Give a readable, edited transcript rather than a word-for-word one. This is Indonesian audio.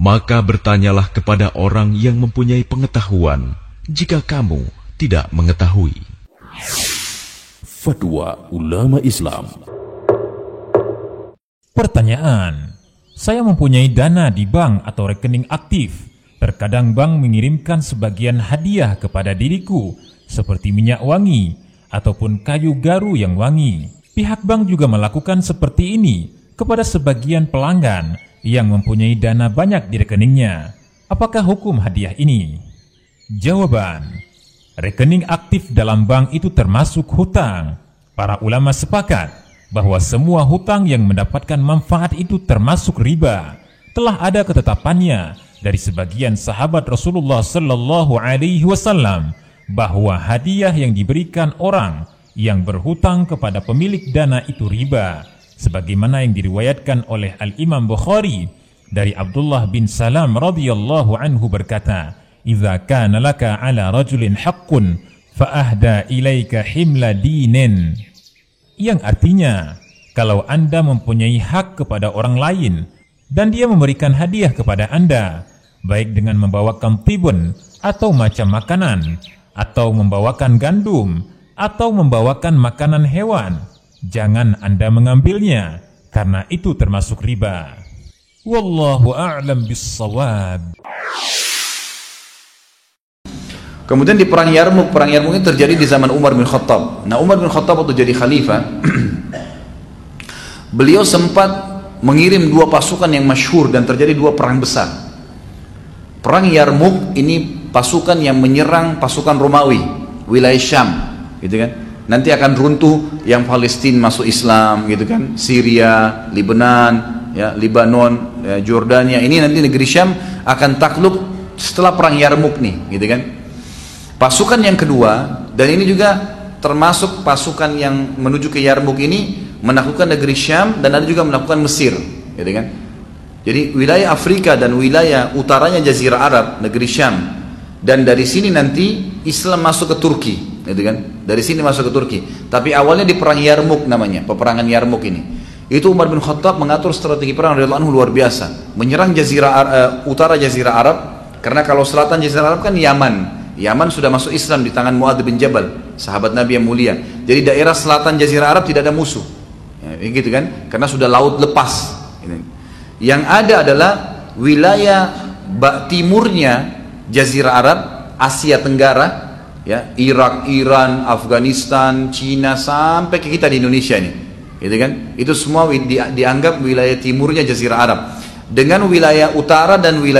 Maka bertanyalah kepada orang yang mempunyai pengetahuan, jika kamu tidak mengetahui. Fatwa Ulama Islam. Pertanyaan: saya mempunyai dana di bank atau rekening aktif. Terkadang bank mengirimkan sebagian hadiah kepada diriku, seperti minyak wangi ataupun kayu garu yang wangi. Pihak bank juga melakukan seperti ini kepada sebagian pelanggan yang mempunyai dana banyak di rekeningnya. Apakah hukum hadiah ini? Jawaban: rekening aktif dalam bank itu termasuk hutang. Para ulama sepakat bahwa semua hutang yang mendapatkan manfaat itu termasuk riba. Telah ada ketetapannya dari sebagian sahabat Rasulullah sallallahu alaihi wasallam bahwa hadiah yang diberikan orang yang berhutang kepada pemilik dana itu riba, sebagaimana yang diriwayatkan oleh Al-Imam Bukhari dari Abdullah bin Salam radhiyallahu anhu berkata, "Idza kana laka 'ala rajulin haqqun fa ahda ilaika himla dinin." Yang artinya, kalau Anda mempunyai hak kepada orang lain dan dia memberikan hadiah kepada Anda, baik dengan membawakan tibun atau macam makanan, atau membawakan gandum, atau membawakan makanan hewan, jangan Anda mengambilnya, karena itu termasuk riba. Wallahu a'lam bis-shawab. Kemudian di perang Yarmuk ini terjadi di zaman Umar bin Khattab. Nah, Umar bin Khattab waktu jadi khalifah, beliau sempat mengirim dua pasukan yang masyhur dan terjadi dua perang besar. Perang Yarmuk ini pasukan yang menyerang pasukan Romawi, wilayah Syam, gitu kan. Nanti akan runtuh yang Palestina masuk Islam, gitu kan. Syria, Lebanon, ya, Lebanon, ya, Jordania. Ini nanti negeri Syam akan takluk setelah perang Yarmuk nih, gitu kan. Pasukan yang kedua, dan ini juga termasuk pasukan yang menuju ke Yarmuk ini menaklukkan negeri Syam dan ada juga menaklukkan Mesir, gitu kan. Jadi wilayah Afrika dan wilayah utaranya Jazirah Arab, negeri Syam, dan dari sini nanti Islam masuk ke Turki, gitu kan. Dari sini masuk ke Turki. Tapi awalnya di perang Yarmuk namanya, peperangan Yarmuk ini. Itu Umar bin Khattab mengatur strategi perang radhiyallahu anhu luar biasa, menyerang utara Jazirah Arab, karena kalau selatan Jazirah Arab kan Yaman. Yaman sudah masuk Islam di tangan Mu'adz bin Jabal, sahabat Nabi yang mulia. Jadi daerah selatan Jazirah Arab tidak ada musuh, ya, gitu kan? Karena sudah laut lepas. Yang ada adalah wilayah timurnya Jazirah Arab, Asia Tenggara, ya, Irak, Iran, Afghanistan, Cina, sampai ke kita di Indonesia ini, gitu kan? Itu semua dianggap wilayah timurnya Jazirah Arab. Dengan wilayah utara dan wilayah